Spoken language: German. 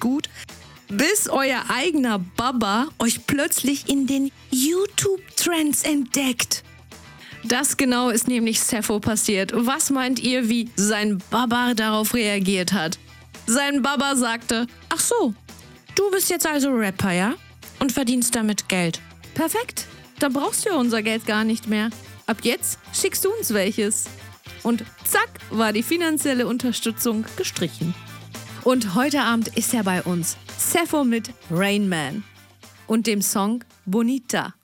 gut, bis euer eigener Baba euch plötzlich in den YouTube-Trends entdeckt. Das genau ist nämlich Sappho passiert. Was meint ihr, wie sein Baba darauf reagiert hat? Sein Baba sagte, ach so, du bist jetzt also Rapper, ja? Und verdienst damit Geld. Perfekt, dann brauchst du ja unser Geld gar nicht mehr. Ab jetzt schickst du uns welches. Und zack, war die finanzielle Unterstützung gestrichen. Und heute Abend ist er bei uns. Sappho mit Rain Man und dem Song Bonita.